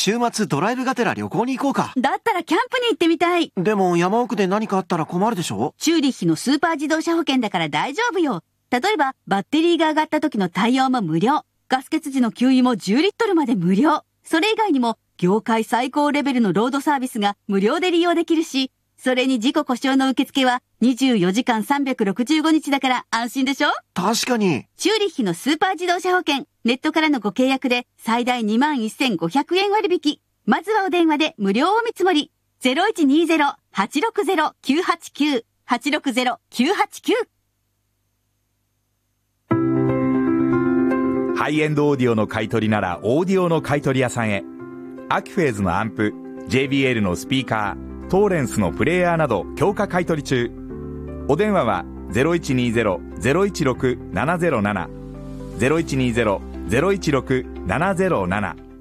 週末ドライブがてら旅行に行こうか。 だったらキャンプに行ってみたい。 でも山奥で何かあったら困るでしょ？ チューリッヒのスーパー自動車保険だから大丈夫よ。例えば、バッテリーが上がった時の対応も無料。ガス欠時の給油も10リットルまで無料。それ以外にも、業界最高レベルのロードサービスが無料で利用できるし、それに事故故障の受付は24時間365日だから安心でしょ？ 確かに。 チューリッヒのスーパー自動車保険。ネットからのご契約で最大21,500円割引。まずはお電話で無料お見積もり。0120-860-989。860-989。 ハイエンドオーディオの買い取りならオーディオの買い取り屋さんへ。アキフェーズのアンプ、JBL のスピーカー、トーレンスのプレイヤーなど強化買い取り中。お電話は 0120-016-707 0120-016-707